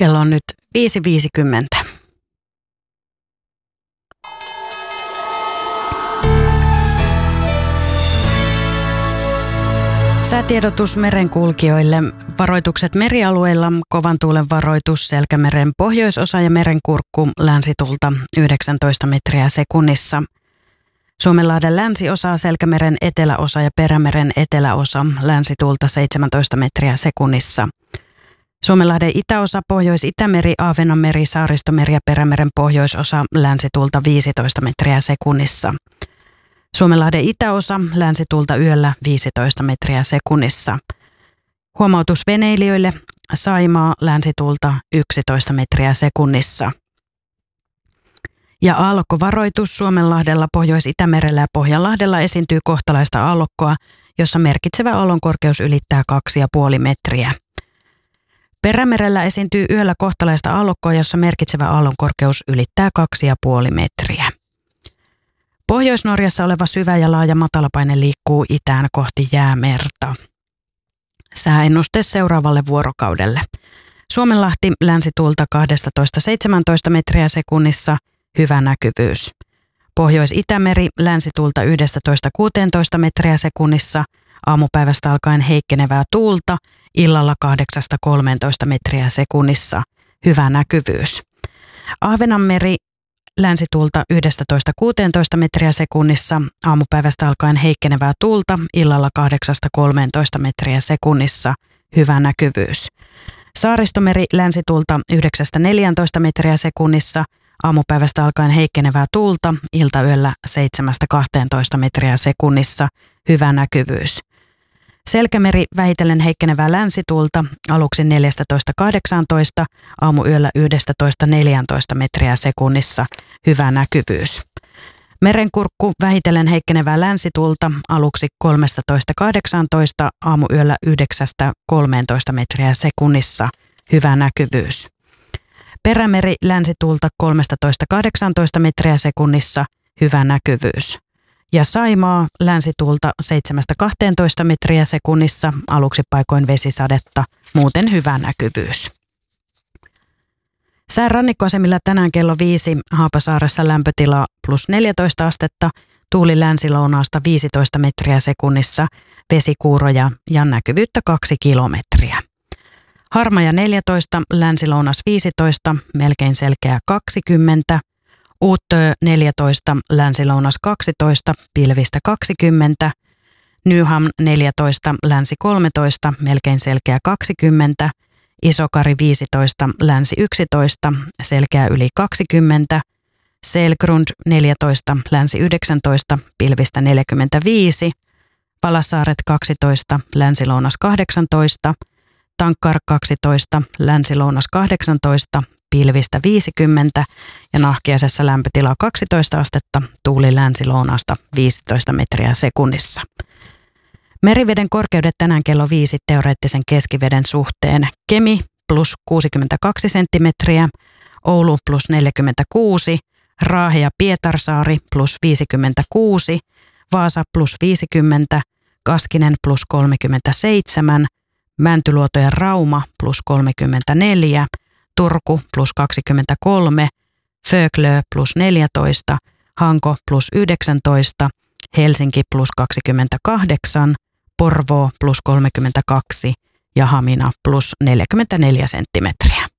Kello on nyt 5.50. Säätiedotus merenkulkijoille. Varoitukset merialueilla, kovan tuulen varoitus, Selkämeren pohjoisosa ja merenkurkku, länsitulta 19 metriä sekunnissa. Suomenlahden länsiosa, Selkämeren eteläosa ja Perämeren eteläosa, länsitulta 17 metriä sekunnissa. Suomenlahden itäosa, Pohjois-Itämeri, Ahvenanmeri, Saaristomeri ja Perämeren pohjoisosa, länsitulta 15 metriä sekunnissa. Suomenlahden itäosa, länsitulta yöllä 15 metriä sekunnissa. Huomautus veneilijöille, Saimaa, länsitulta 11 metriä sekunnissa. Ja aallokkovaroitus Suomenlahdella, Pohjois-Itämerellä ja Pohjanlahdella esiintyy kohtalaista aallokkoa, jossa merkitsevä aallonkorkeus ylittää 2,5 metriä. Perämerellä esiintyy yöllä kohtalaista aallokkoa, jossa merkitsevä aallonkorkeus ylittää 2,5 metriä. Pohjois-Norjassa oleva syvä ja laaja matalapaine liikkuu itään kohti Jäämerta. Sääennuste seuraavalle vuorokaudelle. Suomenlahti länsituulta 12-17 metriä sekunnissa, hyvä näkyvyys. Pohjois-Itämeri länsituulta 11-16 metriä sekunnissa, aamupäivästä alkaen heikkenevää tuulta, illalla 8-13 metriä sekunnissa, hyvä näkyvyys. Ahvenanmeri länsituulta 11-16 metriä sekunnissa, aamupäivästä alkaen heikkenevää tuulta, illalla 8-13 metriä sekunnissa, hyvä näkyvyys. Saaristomeri länsituulta 9-14 metriä sekunnissa, aamupäivästä alkaen heikkenevää tuulta, iltayöllä 7-12 metriä sekunnissa, hyvä näkyvyys. Selkämeri vähitellen heikkenevää länsituulta, aluksi 14-18, aamuyöllä 11-14 metriä sekunnissa, hyvä näkyvyys. Merenkurkku vähitellen heikkenevää länsituulta, aluksi 13-18, aamuyöllä 9-13 metriä sekunnissa, hyvä näkyvyys. Perämeri länsituulta 13-18 metriä sekunnissa, hyvä näkyvyys. Ja Saimaa länsituulta 7-12 metriä sekunnissa, aluksi paikoin vesisadetta, muuten hyvä näkyvyys. Sään rannikkoasemilla tänään kello 5, Haapasaaressa lämpötila +14 astetta, tuuli länsilounaasta 15 metriä sekunnissa, vesikuuroja ja näkyvyyttä 2 kilometriä. Harmaja 14, länsilounas 15, melkein selkeä 20, Uuttöö 14, länsilounas 12, pilvistä 20, Nyham 14, länsi 13, melkein selkeä 20, Isokari 15, länsi 11, selkeä yli 20, Selgrund 14, länsi 19, pilvistä 45, Palassaaret 12, länsilounas 18, Tankkar 12, länsilounas 18, pilvistä 50 ja Nahkiaisessa lämpötila 12 astetta, tuuli länsilounaasta 15 metriä sekunnissa. Meriveden korkeudet tänään kello 5 teoreettisen keskiveden suhteen. Kemi +62 senttimetriä, Oulu +46, Raahe ja Pietarsaari +56, Vaasa +50, Kaskinen +37, Mäntyluoto ja Rauma +34, Turku +23, Föglö +14, Hanko +19, Helsinki +28, Porvoo +32 ja Hamina +44 senttimetriä.